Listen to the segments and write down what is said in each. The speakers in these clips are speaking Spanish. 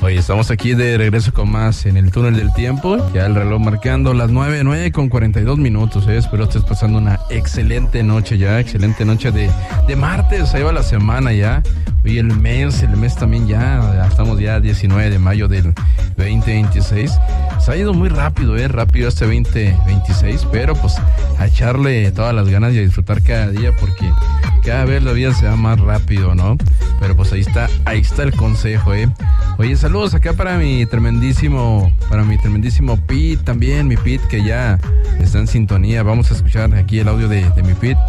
Oye, estamos aquí de regreso con más en el túnel del tiempo. Ya el reloj marcando las 9 con 42 minutos. Espero estés pasando una excelente noche ya. Excelente noche de martes. Ahí va la semana ya. Oye, el mes también ya. Estamos ya 19 de mayo del 2026. Se ha ido muy rápido, rápido este 2026. Pero pues a echarle todas las ganas y a disfrutar cada día porque cada vez la vida se va más rápido, ¿no? Pero pues ahí está el consejo, Oye, saludos acá para mi tremendísimo Pete también, mi Pete que ya está en sintonía. Vamos a escuchar aquí el audio de mi Pete.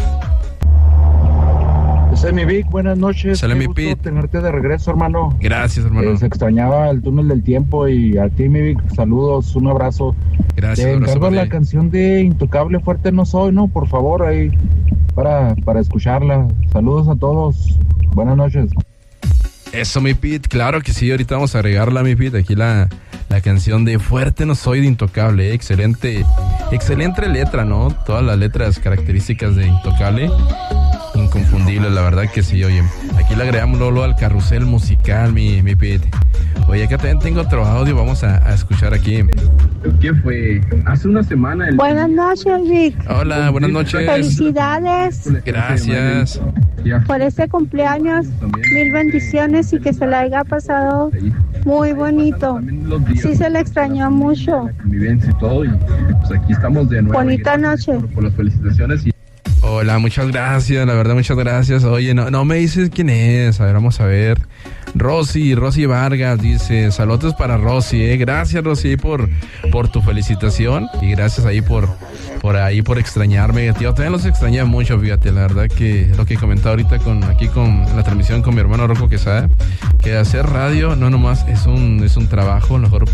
Ese mi Vic, buenas noches. Sale mi Pete. Tenerte de regreso, hermano. Gracias, hermano. Se extrañaba el túnel del tiempo y a ti, mi Vic, saludos, un abrazo. Gracias, Te encargo la canción de Intocable Fuerte No Soy, ¿no? Por favor, ahí para escucharla. Saludos a todos. Buenas noches. Eso, mi Pete, claro que sí, ahorita vamos a agregarla, mi Pete, aquí la canción de Fuerte No Soy de Intocable, excelente letra, ¿no? Todas las letras características de Intocable, inconfundible, la verdad que sí, oye, aquí le agregamos luego al carrusel musical, mi Pete. Oye, acá también tengo otro audio, vamos a escuchar aquí. ¿Qué fue? Hace una semana... Buenas noches, Vic. Hola, buenas noches. Felicidades. Gracias. Por este cumpleaños, mil bendiciones y que se la haya pasado muy bonito. Sí se le extrañó mucho. Convivencia y todo, y pues aquí estamos de nuevo. Bonita noche. Por las felicitaciones y... Hola, muchas gracias, la verdad, muchas gracias. Oye, no me dices quién es, a ver, vamos a ver. Rosy Vargas dice, saludos para Rosy, Gracias, Rosy, por tu felicitación y gracias ahí por extrañarme, tío. También los extrañé mucho, fíjate, la verdad que lo que comentaba ahorita con la transmisión con mi hermano Rocco Quesada, que hacer radio no nomás es un trabajo, a lo mejor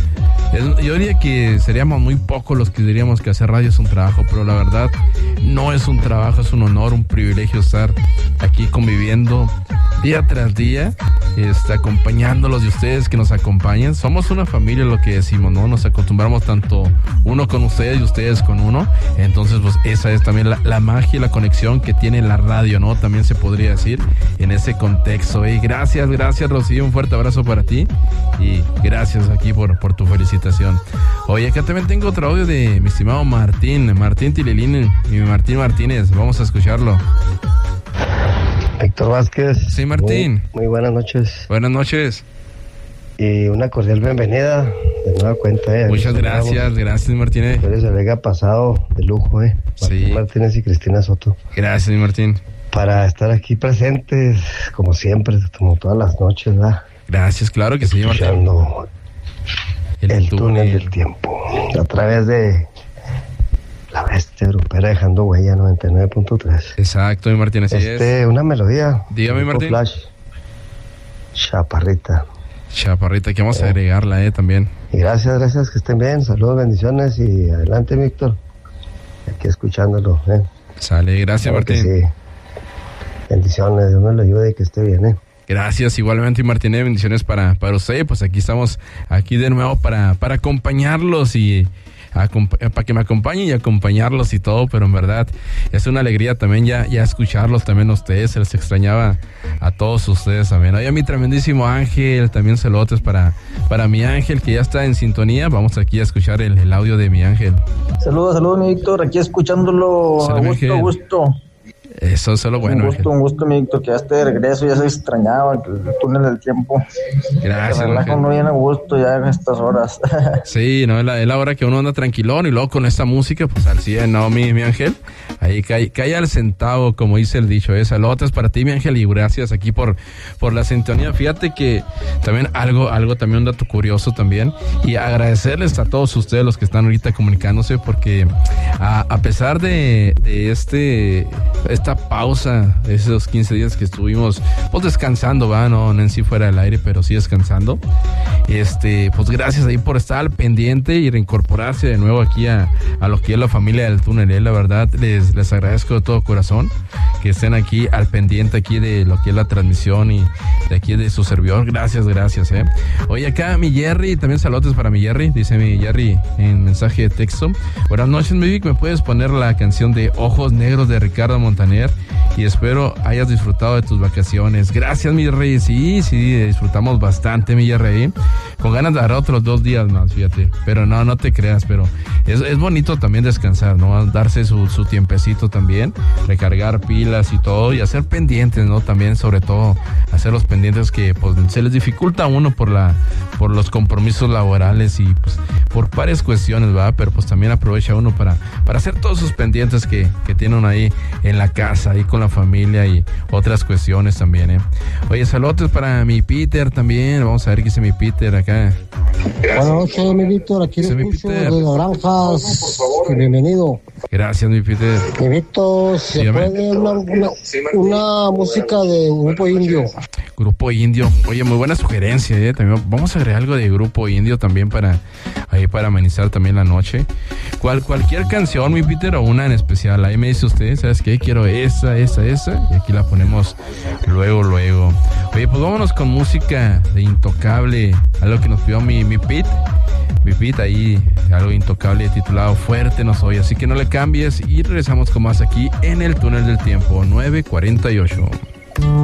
yo diría que seríamos muy pocos los que diríamos que hacer radio es un trabajo, pero la verdad no es un trabajo, es un honor, un privilegio estar aquí conviviendo día tras día, acompañándolos de ustedes que nos acompañan. Somos una familia, lo que decimos, ¿no? Nos acostumbramos tanto uno con ustedes y ustedes con uno. Entonces, pues esa es también la magia y la conexión que tiene la radio, ¿no? También se podría decir en ese contexto. Gracias, Rocío, un fuerte abrazo para ti y gracias aquí por tu felicitación. Oye, acá también tengo otro audio de mi estimado Martín Tililín y Martín Martínez. Vamos a escucharlo. Héctor Vázquez. Sí, Martín. Muy buenas noches. Buenas noches. Y una cordial bienvenida de nueva cuenta. Muchas gracias Martínez. Se le haya pasado de lujo, Martín sí. Martínez y Cristina Soto. Gracias, Martín. Para estar aquí presentes, como siempre, como todas las noches, ¿verdad? Gracias, claro que sí, Martín. Escuchando el túnel del tiempo a través de la bestia grupera dejando huella 99.3. Exacto, mi Martín, así es. Una melodía. Dígame, Martín. Flash. Chaparrita, que vamos a agregarla, también. Y gracias, que estén bien. Saludos, bendiciones y adelante, Víctor. Aquí escuchándolo, Sale, gracias, claro Martín. Sí. Bendiciones, Dios me lo ayude y que esté bien, Gracias, igualmente, Martín, bendiciones para usted. Pues aquí estamos, aquí de nuevo para acompañarlos y para que me acompañen y acompañarlos y todo, pero en verdad es una alegría también ya escucharlos también a ustedes, se les extrañaba a todos ustedes también. Oye, a mi tremendísimo Ángel, también saludos para mi Ángel que ya está en sintonía. Vamos aquí a escuchar el audio de mi Ángel. Saludos, mi Víctor, aquí escuchándolo. Salud, gusto. Eso es lo bueno. Un gusto, mi Víctor, que ya esté de regreso, ya se extrañaba el túnel del tiempo. Gracias. Se relaja uno bien a gusto ya en estas horas. Sí, no, es la hora que uno anda tranquilón y luego con esta música, pues al 100, ¿no, mi Ángel? Ahí cae al centavo, como dice el dicho. Saludos para ti, mi Ángel, y gracias aquí por la sintonía. Fíjate que también también un dato curioso también, y agradecerles a todos ustedes los que están ahorita comunicándose, porque a pesar de esta pausa, esos 15 días que estuvimos pues descansando, no en sí fuera del aire, pero sí descansando, pues gracias ahí por estar al pendiente y reincorporarse de nuevo aquí a lo que es la familia del túnel, la verdad les agradezco de todo corazón que estén aquí al pendiente aquí de lo que es la transmisión y de aquí de su servidor. Gracias. Oye, acá mi Jerry, también saludos para mi Jerry, dice mi Jerry en mensaje de texto: buenas noches, mi Vic, ¿me puedes poner la canción de Ojos Negros de Ricardo Montaner? tener y espero hayas disfrutado de tus vacaciones. Gracias, mi rey. Sí, disfrutamos bastante, mi rey. Con ganas de dar otros 2 días más, fíjate. Pero no te creas, pero es bonito también descansar, ¿no? Darse su tiempecito también, recargar pilas y todo y hacer pendientes, ¿no? También, sobre todo, hacer los pendientes que pues se les dificulta a uno por los compromisos laborales y pues por varias cuestiones, ¿verdad? Pero pues también aprovecha uno para hacer todos sus pendientes que tiene uno ahí en la casa, ahí con la familia y otras cuestiones también, ¿eh? Oye, saludos para mi Peter también. Vamos a ver qué dice mi Peter acá. Buenas noches, mi Víctor. Aquí lo escucho desde Naranjas. Bienvenido. Gracias, mi Peter. Mi Víctor, ¿se puede una música de Grupo Indio? Grupo Indio. Oye, muy buena sugerencia, ¿eh? También vamos a agregar algo de Grupo Indio también para amenizar también la noche. Cualquier canción, mi Peter, o una en especial. Ahí me dice usted, ¿sabes qué? Quiero esa. Y aquí la ponemos luego. Oye, pues vámonos con música de Intocable. Algo que nos pidió mi Pete. Mi Pete ahí, algo Intocable titulado Fuerte No Soy. Así que no le cambies y regresamos con más aquí en el Túnel del Tiempo, 9:48.